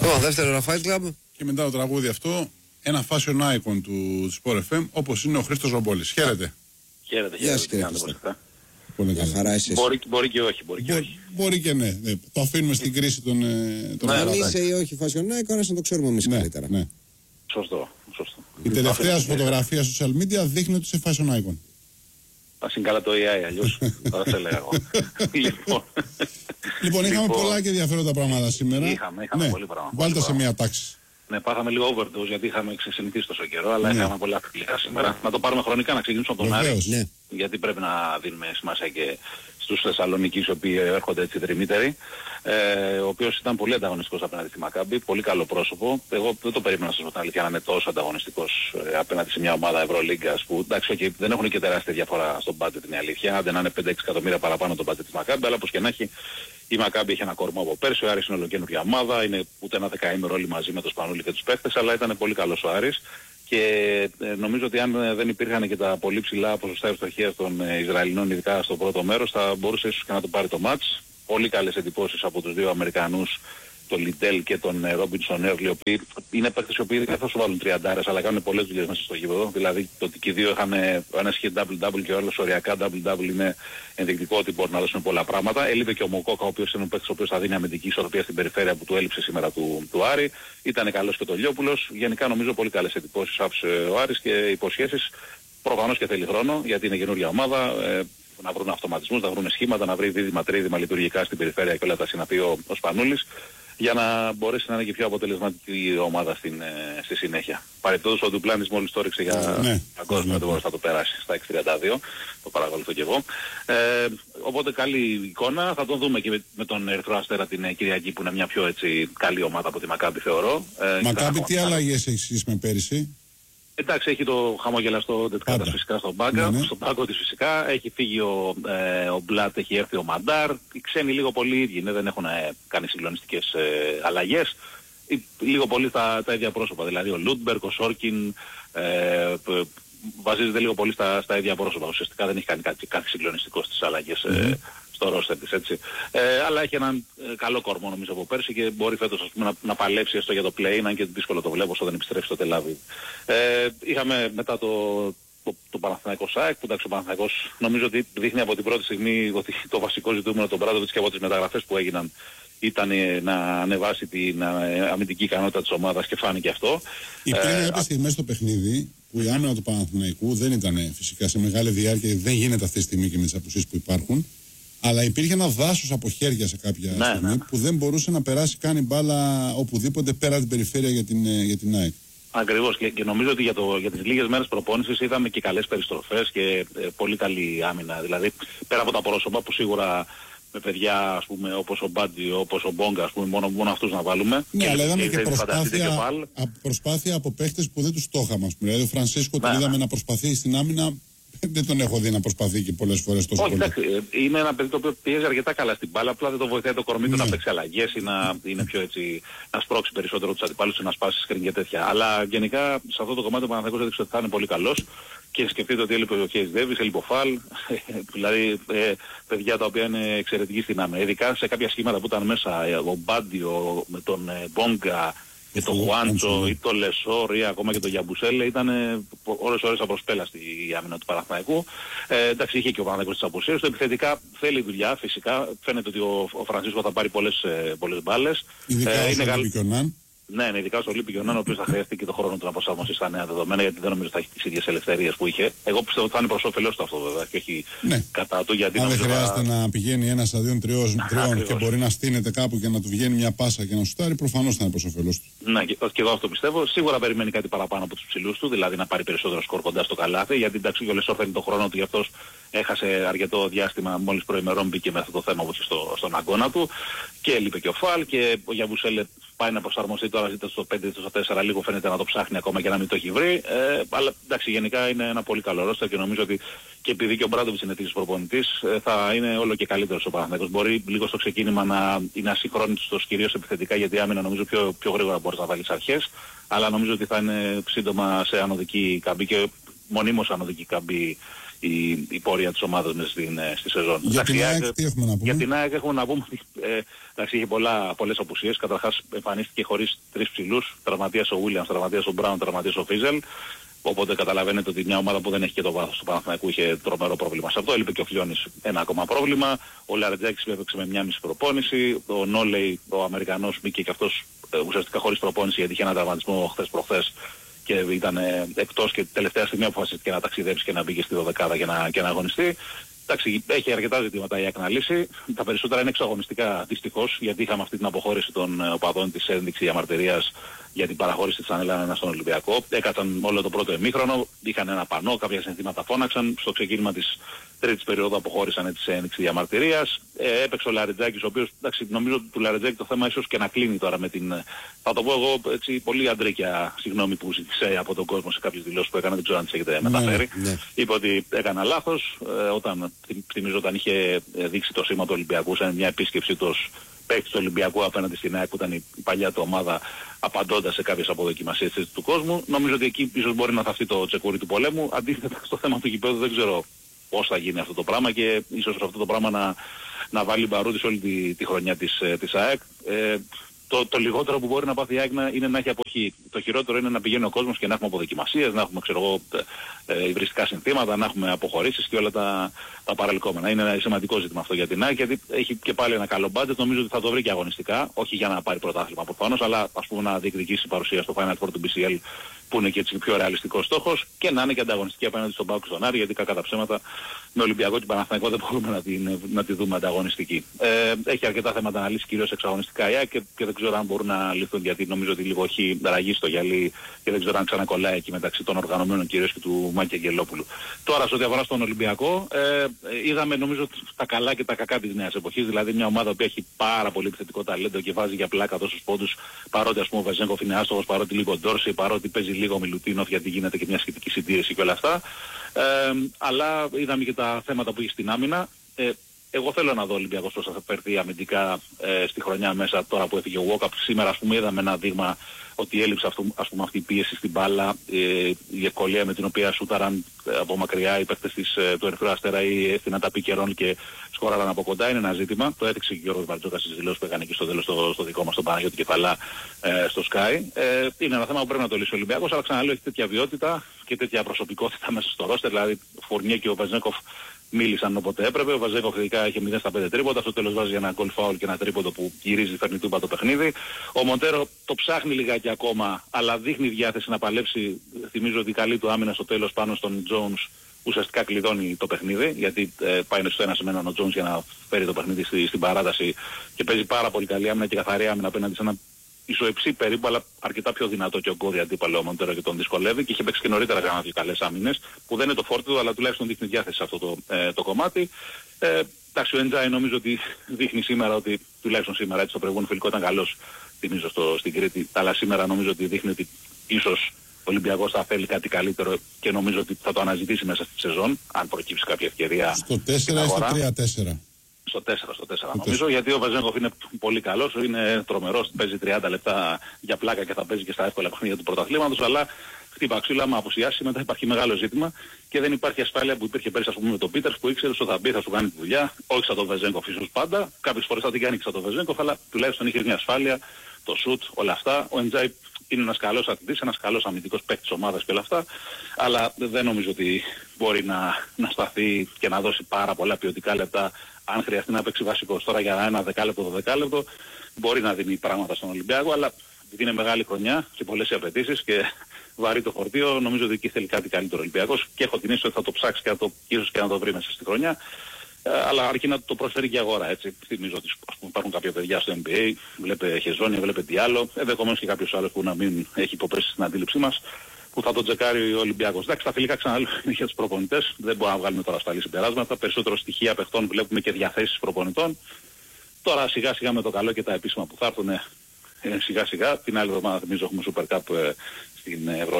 Το δεύτερο Fight Club. Και μετά το τραγούδι αυτό, ένα fashion icon του Sport FM, όπως είναι ο Χρήστος Ρομπόλης. Χαίρετε. Χαίρετε. Πολύ καλά. Μπορεί και όχι. Μπορεί και ναι. Το αφήνουμε στην κρίση των αν είσαι ή όχι fashion icon, να το ξέρουμε εμείς καλύτερα. Ναι. Σωστό. Η τελευταία σου φωτογραφία social media δείχνει ότι είσαι fashion icon. Ας είναι καλά το AI, αλλιώς θα σε λέγα εγώ. Λοιπόν, είχαμε πολλά και ενδιαφέροντα πράγματα σήμερα. Είχαμε πολύ πράγματα. Βάλτε σε μια τάξη. Ναι, πάθαμε λίγο overdose γιατί είχαμε ξεσυνηθίσει τόσο καιρό, αλλά είχαμε πολλά φιλικά σήμερα. Να το πάρουμε χρονικά, να ξεκινήσουμε από τον Άρη. Ναι. Γιατί πρέπει να δίνουμε σημασία και στους Θεσσαλονικείς, οι οποίοι έρχονται έτσι δρυμύτεροι. Ο οποίος ήταν πολύ ανταγωνιστικός απέναντι στη Μακάμπι, πολύ καλό πρόσωπο. Εγώ δεν το περίμενα, να σας πω την αλήθεια, να είναι τόσο ανταγωνιστικός απέναντι σε μια ομάδα Ευρωλίγκας που εντάξει, okay, δεν έχουν και τεράστια διαφορά στον budget, είναι αλήθεια. Αν δεν είναι 5-6 εκατομμύρια παραπάνω το budget της Μακάμπι, αλλά όπως και να έχει, η Μακάμπι έχει ένα κορμό από πέρσι. Ο Άρης είναι ολοκαίνουργια ομάδα, είναι ούτε ένα δεκαήμερο όλοι μαζί με το Σπανούλη και τους παίχτες, αλλά ήταν πολύ καλός ο Άρης. Και νομίζω ότι αν δεν υπήρχαν και τα πολύ ψηλά ποσοστά ευστοχίας των Ισραηλινών, ειδικά στο πρώτο μέρος, θα μπορούσε ίσως και να το πάρει το μάτς. Πολύ καλές εντυπώσεις από τους δύο Αμερικανούς, τον Λιντέλ και τον Ρόμπινσον Έρλ, οι οποίοι είναι παίκτες οι οποίοι δεν θα σου βάλουν 30 αλλά κάνουν πολλές δουλειές μέσα στο γήπεδο. Δηλαδή το ότι και οι δύο είχαν, ο ένας είχε double-double και ο άλλος οριακά double-double, είναι ενδεικτικό ότι μπορεί να δώσουν πολλά πράγματα. Έλειπε και ο Μοκόκα, ο οποίος είναι ο παίκτης ο οποίος θα δίνει αμυντική ισορροπία στην περιφέρεια που του έλειψε σήμερα του Άρη. Ήταν καλός και το Λιόπουλος. Γενικά νομίζω πολύ καλές εντυπώσεις άφησε ο Άρης και υποσχέσεις. Προφανώς και θέλει χρόνο γιατί είναι καινούργια ομάδα. Να βρουν αυτοματισμούς, να βρουν σχήματα, να βρει δίδυμα τρίδυμα λειτουργικά στην περιφέρεια και όλα τα συναπεί ο Σπανούλης, για να μπορέσει να είναι και πιο αποτελεσματική ομάδα στη συνέχεια. Παρεπτόντως ο Ντουπλάνης μόλις το έριξε για παγκόσμιο, δεν θα το περάσει στα 6.32, το παρακολουθώ και εγώ. Οπότε καλή εικόνα, θα τον δούμε και με τον Ερυθρό Αστέρα την Κυριακή που είναι μια πιο έτσι καλή ομάδα από τη Μακάμπι θεωρώ. Μακάμπι τι αλλαγές έχει σχέση με πέρυσι? Εντάξει, έχει το χαμογελαστό Ντετκάτας φυσικά στον πάγκο της φυσικά. Έχει φύγει ο Μπλάτ, έχει έρθει ο Μαντάρ. Οι ξένοι λίγο πολύ ίδιοι είναι, δεν έχουν κάνει συγκλονιστικές αλλαγές. Λίγο πολύ τα ίδια πρόσωπα. Δηλαδή ο Λούντμπερκ, ο Σόρκιν βασίζεται λίγο πολύ στα ίδια πρόσωπα. Ουσιαστικά δεν έχει κάνει κάτι συγκλονιστικό στις αλλαγές στο ρόστερ της, έτσι. Αλλά έχει έναν καλό κορμό νομίζω από πέρσι και μπορεί φέτος ας πούμε, να παλέψει έστω για το play, αν και δύσκολο το βλέπω όσο δεν επιστρέφει στο Τελάβι. Είχαμε μετά το Παναθηναϊκό ΣΑΕΚ, που εντάξει ο Παναθηναϊκός νομίζω ότι δείχνει από την πρώτη στιγμή ότι το βασικό ζητούμενο των Μπράντοβιτς και από τις μεταγραφές που έγιναν ήταν να ανεβάσει την αμυντική ικανότητα της ομάδας και φάνηκε αυτό. Υπήρχαν κάποιες στιγμές στο παιχνίδι που η άμυνα του Παναθηναϊκού δεν ήταν φυσικά σε μεγάλη διάρκεια, δεν γίνεται αυτή τη στιγμή και με τις απουσίες που υπάρχουν. Αλλά υπήρχε ένα δάσος από χέρια σε κάποια στιγμή που δεν μπορούσε να περάσει καν η μπάλα οπουδήποτε πέρα την περιφέρεια για την ΑΕΚ. Ακριβώς και νομίζω ότι για τις λίγες μέρες προπόνησης είδαμε και καλές περιστροφές και πολύ καλή άμυνα. Δηλαδή πέρα από τα πρόσωπα που σίγουρα με παιδιά ας πούμε όπως ο Μπάντζι, όπως ο Μπόγκα, ας πούμε μόνο αυτούς να βάλουμε. Ναι, αλλά είδαμε και προσπάθεια από παίχτες που δεν τους το είχαμε. Δηλαδή ο Φρανσίσκο τον είδαμε να προσπαθεί στην άμυνα. Δεν τον έχω δει να προσπαθεί και πολλές φορές τόσο πολύ. Όχι, είναι ένα παιδί το οποίο πιέζει αρκετά καλά στην μπάλα, απλά δεν το βοηθάει το κορμί του να παίξει αλλαγές ή να είναι πιο έτσι, να σπρώξει περισσότερο τους αντιπάλους ή να σπάσει σκριν και τέτοια. Αλλά γενικά σε αυτό το κομμάτι ο Παναθηναϊκός έδειξε ότι θα είναι πολύ καλός και σκεφτείτε ότι έλειπε ο Κέις Ντέβις, έλειπε ο Φαλ, δηλαδή παιδιά τα οποία είναι εξαιρετικοί στην άμυνα. Ειδικά σε κάποια σχήματα που ήταν μέσα ο Μπάντιο με τον Μπόγκα, και το Χουάντσο ή το Λεσόρ ή ακόμα και το Γιαμπουσέλε ήταν ώρες απροσπέλαστη η άμυνα του Παναθηναϊκού. Εντάξει, είχε και ο Παναθηναϊκός τις απουσίες του. Επιθετικά θέλει δουλειά φυσικά. Φαίνεται ότι ο Φρανσίσκο θα πάρει πολλές μπάλες. Ειδικά Ναι, ειδικά στο Λίπη Γιονάν, ο οποίος θα χρειαστεί και το χρόνο του να προσαρμοστεί στα νέα δεδομένα, γιατί δεν νομίζω ότι θα έχει τις ίδιες ελευθερίες που είχε. Εγώ πιστεύω ότι θα είναι προς όφελός του αυτό βέβαια και όχι κατά του. Γιατί αν δεν χρειάζεται να πηγαίνει ένας αντίον τριών και μπορεί να στείνεται κάπου και να του βγαίνει μια πάσα και να σουτάρει, προφανώς θα είναι προς όφελός του. Ναι, και εγώ αυτό πιστεύω. Σίγουρα περιμένει κάτι παραπάνω από τους ψηλούς του, δηλαδή να πάρει περισσότερο σκορ κοντά στο καλάθι, γιατί εντάξει ο Λεσόρ φέρνει τον χρόνο του, γι' αυτός έχασε αρκετό διάστημα, μόλις προημερών μπήκε με αυτό το θέμα που στον αγώνα του και έλειπε και ο Φαλ και ο Γιαμπουσέλε πάει να προσαρμοστεί τώρα, ζήτα στο 5 ή στο 4, λίγο φαίνεται να το ψάχνει ακόμα και να μην το έχει βρει. Αλλά εντάξει, γενικά είναι ένα πολύ καλό ρόστερ και νομίζω ότι και επειδή και ο Μπράντοβιτς είναι τύχης προπονητής, θα είναι όλο και καλύτερος ο Παναθηναϊκός. Μπορεί λίγο στο ξεκίνημα να είναι ασυγχρόνιστος κυρίως επιθετικά, γιατί άμυνα νομίζω πιο γρήγορα μπορείς να βάλεις αρχές, αλλά νομίζω ότι θα είναι σύντομα σε ανωδική καμπή και μονίμως ανωδική καμπή η πορεία της ομάδας μέσα στη σεζόν. Για την ΑΕΚ τι έχουμε να πούμε? Για την ΑΕΚ έχουμε να πούμε ότι εντάξει, είχε πολλές απουσίες. Καταρχάς εμφανίστηκε χωρίς τρεις ψηλούς. Τραυματίας ο Williams, τραυματίας ο Brown, τραυματίας ο Φίζελ. Οπότε καταλαβαίνετε ότι μια ομάδα που δεν έχει και το βάθος του Παναθηναϊκού είχε τρομερό πρόβλημα σε αυτό. Έλειπε και ο Φλιώνης, ένα ακόμα πρόβλημα. Ο Λαρετζάκης έπαιξε με μια μισή προπόνηση. Ο Νόλεϊ, ο Αμερικανός, μπήκε και αυτός ουσιαστικά χωρίς προπόνηση γιατί είχε ένα τραυματισμό χθες-προχθές και ήταν εκτός και τελευταία στιγμή αποφασίστηκε να ταξιδέψει και να μπήκε στη 12η και να αγωνιστεί. Εντάξει, έχει αρκετά ζητήματα η ΑΕΚ να λύσει. Τα περισσότερα είναι εξαγωνιστικά δυστυχώς, γιατί είχαμε αυτή την αποχώρηση των οπαδών της ένδειξης διαμαρτυρίας για την παραχώρηση της Ανέλα στον Ολυμπιακό. Έκατσαν όλο το πρώτο ημίχρονο, είχαν ένα πανό, κάποια συνθήματα φώναξαν. Στο ξεκίνημα της τρίτης περίοδου αποχώρησαν της ένδειξης διαμαρτυρίας. Έπαιξε ο Λαρετζάκης, ο οποίος, εντάξει, νομίζω ότι του Λαρετζάκη το θέμα ίσως και να κλείνει τώρα με την. Θα το πω εγώ έτσι, πολύ αντρίκια, συγγνώμη που ζήτησε από τον κόσμο σε κάποιες δηλώσεις που έκανα, δεν ξέρω αν τις έχετε μεταφέρει. Ναι. Είπε ότι έκανα λάθος όταν, θυμίζω, όταν είχε δείξει το σήμα του Ολυμπιακού σε μια επίσκεψη του παίκτη του Ολυμπιακού απέναντι στην ΑΕΚ που ήταν η παλιά του ομάδα, απαντώντας σε κάποιες αποδοκιμασίες του κόσμου. Νομίζω ότι εκεί ίσως μπορεί να θαυτεί το τσεκούρι του πολέμου. Αντίθετα στο θέμα του γηπέδου δεν ξέρω πώς θα γίνει αυτό το πράγμα και ίσως αυτό το πράγμα να βάλει μπαρούδι σε όλη τη χρονιά της ΑΕΚ. Το λιγότερο που μπορεί να πάθει η ΑΕΚ είναι να έχει αποχή. Το χειρότερο είναι να πηγαίνει ο κόσμος και να έχουμε αποδοκιμασίες, να έχουμε υβριστικά συνθήματα, να έχουμε αποχωρήσεις και όλα τα παρελκόμενα. Είναι ένα σημαντικό ζήτημα αυτό για την ΑΕΚ, γιατί έχει και πάλι ένα καλό μπάτζετ. Νομίζω ότι θα το βρει και αγωνιστικά, όχι για να πάρει πρωτάθλημα προφανώς, αλλά ας πούμε να διεκδικήσει παρουσία στο Final Four του BCL, που είναι και έτσι πιο ρεαλιστικός στόχος, και να είναι και ανταγωνιστική απέναντι στον ΠΑΟΚ και στον Άρη, γιατί κακά τα ψέματα με Ολυμπιακό και Παναθηναϊκό δεν μπορούμε να τη δούμε ανταγωνιστική. Έχει αρκετά θέματα να λύσει, κυρίως εξαγωνιστικά η ΑΕΚ, και δεν ξέρω αν μπορούν να λυθούν, γιατί νομίζω ότι λίγο έχει ραγεί στο γυαλί και δεν ξέρω αν ξανακολλάει εκεί μεταξύ των οργανωμένων κυρίως και του Μάκη Αγγελόπουλου. Τώρα, σε ό,τι αφορά στον Ολυμπιακό, είδαμε νομίζω τα καλά και τα κακά της νέας εποχής, δηλαδή μια ομάδα που έχει πάρα πολύ επιθετικό ταλέντο και βάζει για πλάκα τόσους πόντους, παρότι ας πούμε ο Βεζέγκοφ είναι άστοχος, παρότι λίγο Ντόρση, παρότι παίζει λίγο Μιλουτίνοφ, γιατί γίνεται και μια σχετική συντήρηση και όλα αυτά. Αλλά είδαμε και τα θέματα που έχει στην άμυνα. Εγώ θέλω να δω ο Ολυμπιακός πώς θα φερθεί αμυντικά στη χρονιά μέσα, τώρα που έφυγε ο Walkup. Σήμερα ας πούμε είδαμε ένα δείγμα ότι έλειψε αυτή η πίεση στην μπάλα, η ευκολία με την οποία σούταραν από μακριά οι παίκτες του Ερυθρού Αστέρα ή έφτιαναν τα πικερών και σκόραραν από κοντά. Είναι ένα ζήτημα. Το έδειξε και ο Γιώργος Βαρτζόκας στις δηλώσεις που έκανε εκεί στο τέλος στο δικό μας τον Παναγιώτη Κεφαλά στο Sky. Είναι ένα θέμα που πρέπει να το λύσει ο Ολυμπιακός, αλλά ξαναλέω έχει τέτοια βιότητα και τέτοια προσωπικότητα μέσα στο ρόστερ, δηλαδή Φουρνιέ και ο Βεζέγκοφ μίλησαν όποτε έπρεπε. Ο Βαζέκοφ ειδικά είχε 0 στα 5 τρίποτα. Στο τέλος βάζει ένα goal foul και ένα τρίποντο που γυρίζει, φέρνει τούμπα το παιχνίδι. Ο Μοντέρο το ψάχνει λιγάκι ακόμα, αλλά δείχνει διάθεση να παλέψει. Θυμίζω ότι η καλή του άμυνα στο τέλος πάνω στον Jones ουσιαστικά κλειδώνει το παιχνίδι, γιατί πάει στο ένα σε έναν ο Jones για να φέρει το παιχνίδι στην παράταση και παίζει πάρα πολύ καλή άμυνα και καθαρή άμυνα απέναντι σε ένα ισοεψί περίπου, αλλά αρκετά πιο δυνατό και ογκώδη αντίπαλο ο Μοντέρο και τον δυσκολεύει, και είχε παίξει και νωρίτερα κάνα δύο καλές άμυνες, που δεν είναι το φόρτι του, αλλά τουλάχιστον δείχνει διάθεση σε αυτό το κομμάτι. Εντάξει, ο Εντζάι νομίζω ότι δείχνει σήμερα ότι, τουλάχιστον σήμερα, έτσι, το προηγούμενο φιλικό ήταν καλός, θυμίζω στην Κρήτη, αλλά σήμερα νομίζω ότι δείχνει ότι ίσως ο Ολυμπιακός θα θέλει κάτι καλύτερο και νομίζω ότι θα το αναζητήσει μέσα στη σεζόν, αν προκύψει κάποια ευκαιρία. Στο 4 ή στο 3-4. Στο 4 νομίζω, γιατί ο Βαζέγκοφ είναι πολύ καλός, είναι τρομερός, παίζει 30 λεπτά για πλάκα και θα παίζει και στα εύκολα παιχνίδια του πρωταθλήματος, αλλά χτύπα ξύλα, άμα απουσιάσει μετά υπάρχει μεγάλο ζήτημα και δεν υπάρχει ασφάλεια που υπήρχε πέρυσι, ας πούμε, με τον Πίτερς, που ήξερε ότι θα μπει, θα σου κάνει τη δουλειά, όχι σαν τον Βαζέγκοφ ίσως πάντα, κάποιες φορές θα την κάνει και σαν τον Βαζέγκοφ, αλλά τουλάχιστον είχε μια ασφάλεια, το σουτ, όλα αυτά. Ο Εντζάι είναι ένας καλός αθλητής, ένας καλός αμυντικός παίκτης ομάδας και όλα αυτά, αλλά δεν νομίζω ότι μπορεί να σταθεί και να δώσει πάρα πολλά ποιοτικά λεπτά αν χρειαστεί να παίξει βασικός. Τώρα για ένα δεκάλεπτο, 12 λεπτό μπορεί να δίνει πράγματα στον Ολυμπιακό, αλλά επειδή είναι μεγάλη χρονιά και πολλές οι απαιτήσεις και βαρύ το φορτίο, νομίζω ότι εκεί θέλει κάτι καλύτερο ο Ολυμπιακός και έχω την αίσθηση ότι θα το ψάξει και ίσως και να το βρει μέσα στη χρονιά. Αλλά αρκεί να το προσφέρει και η αγορά, έτσι. Θυμίζω ότι υπάρχουν κάποια παιδιά στο NBA, βλέπε Χεζόνια, βλέπε Διάλο, ενδεχομένως και κάποιος άλλος που να μην έχει υποπέσει στην αντίληψή μας, που θα τον τσεκάρει ο Ολυμπιακός. Εντάξει, τα φιλικά ξαναλέω είναι για τους προπονητές, δεν μπορούμε να βγάλουμε τώρα ασφαλή συμπεράσματα. Περισσότερο στοιχεία παιχτών βλέπουμε και διαθέσεις προπονητών. Τώρα σιγά σιγά με το καλό και τα επίσημα που θα έρθουν, σιγά σιγά την άλλη εβδομάδα θυμίζω έχουμε Super Cup στην Ευρώπη.